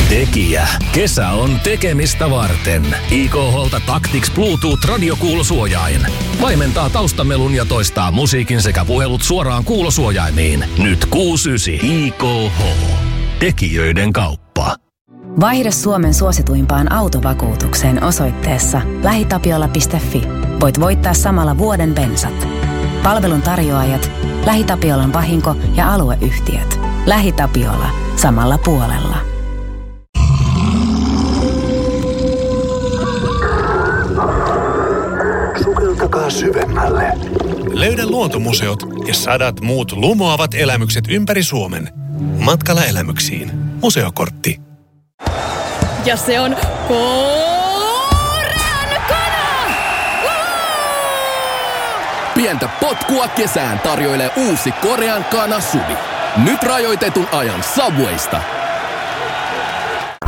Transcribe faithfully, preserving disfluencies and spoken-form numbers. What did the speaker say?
Tekijä. Kesä on tekemistä varten. I K H:lta Tactics Bluetooth radiokuulosuojain. Vaimentaa taustamelun ja toistaa musiikin sekä puhelut suoraan kuulosuojaimiin. Nyt kuusi yhdeksän. I K H. Tekijöiden kauppa. Vaihda Suomen suosituimpaan autovakuutukseen osoitteessa lähitapiola piste fi. Voit voittaa samalla vuoden bensat. Palvelun tarjoajat, LähiTapiolan vahinko- ja alueyhtiöt. LähiTapiola. Samalla puolella. Sukeltakaa syvemmälle. Löydä luontomuseot ja sadat muut lumoavat elämykset ympäri Suomen. Matkalla elämyksiin. Museokortti. Ja se on korean kana! Pientä potkua kesään tarjoilee uusi Korean kana Suvi. Nyt rajoitetun ajan Subwaysta.